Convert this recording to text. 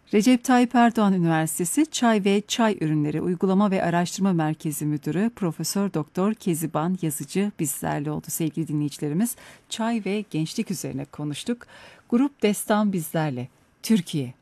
Recep Tayyip Erdoğan Üniversitesi Çay ve Çay Ürünleri Uygulama ve Araştırma Merkezi Müdürü Profesör Doktor Keziban Yazıcı bizlerle oldu sevgili dinleyicilerimiz. Çay ve gençlik üzerine konuştuk. Grup Destan bizlerle. Türkiye.